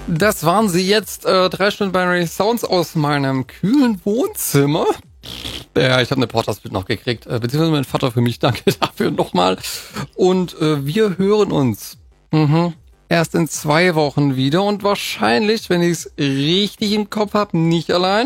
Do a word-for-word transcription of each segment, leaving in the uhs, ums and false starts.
Das waren sie jetzt, äh, drei Stunden Binary Sounds aus meinem kühlen Wohnzimmer. Ja, ich habe eine Podcast noch gekriegt, äh, beziehungsweise mein Vater für mich, danke dafür nochmal. Und äh, wir hören uns mhm, erst in zwei Wochen wieder und wahrscheinlich, wenn ich es richtig im Kopf habe, nicht allein.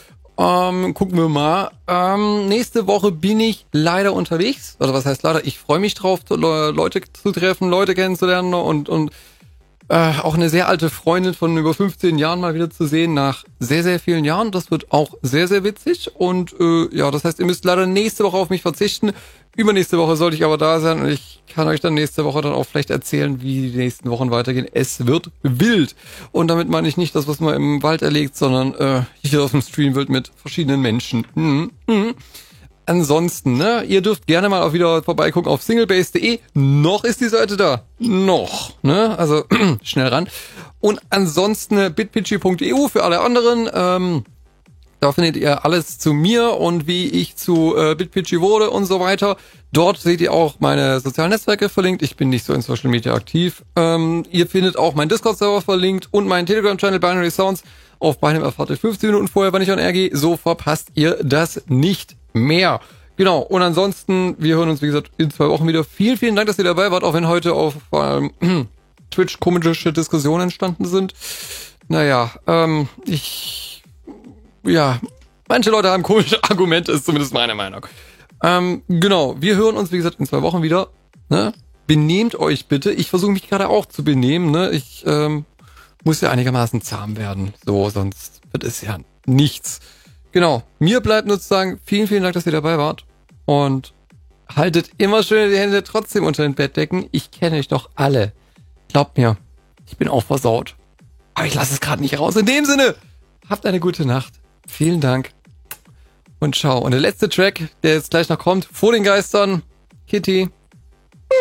Ähm, gucken wir mal. Ähm, nächste Woche bin ich leider unterwegs. Also was heißt leider? Ich freue mich drauf, Le- Leute zu treffen, Leute kennenzulernen und und Äh, auch eine sehr alte Freundin von über fünfzehn Jahren mal wieder zu sehen nach sehr, sehr vielen Jahren. Das wird auch sehr, sehr witzig. Und äh, ja, das heißt, ihr müsst leider nächste Woche auf mich verzichten. Übernächste Woche sollte ich aber da sein und ich kann euch dann nächste Woche dann auch vielleicht erzählen, wie die nächsten Wochen weitergehen. Es wird wild. Und damit meine ich nicht das, was man im Wald erlegt, sondern äh, hier auf dem Stream wird mit verschiedenen Menschen. Mhm. Mhm. Ansonsten, ne, ihr dürft gerne mal auch wieder vorbeigucken auf singlebase punkt de. Noch ist die Seite da. Noch, ne, also schnell ran. Und ansonsten bitpitchy punkt e u für alle anderen. Ähm, da findet ihr alles zu mir und wie ich zu äh, Bitpitchy wurde und so weiter. Dort seht ihr auch meine sozialen Netzwerke verlinkt. Ich bin nicht so in Social Media aktiv. Ähm, ihr findet auch meinen Discord-Server verlinkt und meinen Telegram-Channel Binary Sounds. Auf beidem erfahrt ihr fünfzehn Minuten vorher, wann ich on air gehe. So verpasst ihr das nicht mehr. Genau, und ansonsten, wir hören uns, wie gesagt, in zwei Wochen wieder. Vielen, vielen Dank, dass ihr dabei wart, auch wenn heute auf ähm, Twitch komische Diskussionen entstanden sind. Naja, ähm, ich, ja, manche Leute haben komische Argumente, ist zumindest meine Meinung. Ähm, genau, wir hören uns, wie gesagt, in zwei Wochen wieder. Ne? Benehmt euch bitte. Ich versuche mich gerade auch zu benehmen. Ne? Ich ähm, muss ja einigermaßen zahm werden. So, sonst wird es ja nichts. Genau, mir bleibt nur zu sagen, vielen, vielen Dank, dass ihr dabei wart. Und haltet immer schön die Hände trotzdem unter den Bettdecken. Ich kenne euch doch alle. Glaubt mir, ich bin auch versaut. Aber ich lasse es gerade nicht raus. In dem Sinne, habt eine gute Nacht. Vielen Dank. Und ciao. Und der letzte Track, der jetzt gleich noch kommt, vor den Geistern, Kitty.